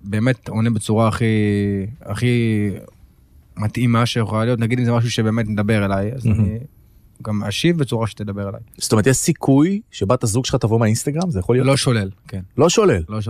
באמת עונה בצורה הכי מתאימה שיכולה להיות. נגיד אם זה משהו שבאמת נדבר אליי, אז אני גם אשיב בצורה שתדבר אליי. זאת אומרת, יש סיכוי שבת הזוג שלך תבוא מהאינסטגרם? זה יכול להיות? לא שולל, כן. לא שולל? לא שולל.